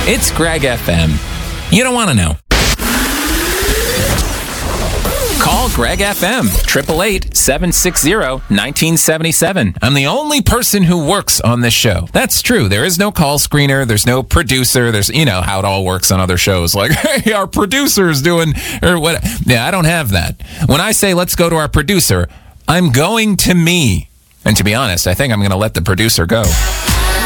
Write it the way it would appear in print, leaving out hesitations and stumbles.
It's Greg FM. You don't want to know. Call Greg FM, 888-760-1977. I'm the only person who works on this show. That's true. There is no call screener. There's no producer. There's, you know, how it all works on other shows. Like, hey, our producer's doing, or what. Yeah, I don't have that. When I say, let's go to our producer, I'm going to me. And to be honest, I think I'm going to let the producer go.